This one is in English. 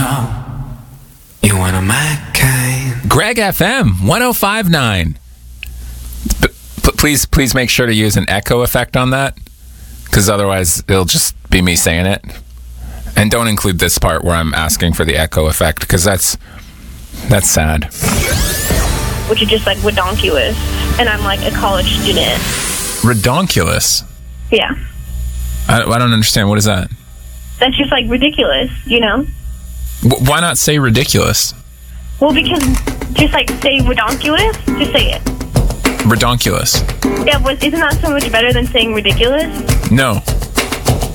know you one of my kind. Greg FM 1059. Please make sure to use an echo effect on that, because otherwise it'll just be me saying it. And don't include this part where I'm asking for the echo effect, because that's sad. Which is just like redonkulous, and I'm like a college student. Redonkulous? Yeah. I don't understand. What is that? That's just like ridiculous, you know? Why not say ridiculous? Well, because just like say redonkulous, just say it. Redonkulous. Yeah, but isn't that so much better than saying ridiculous? No.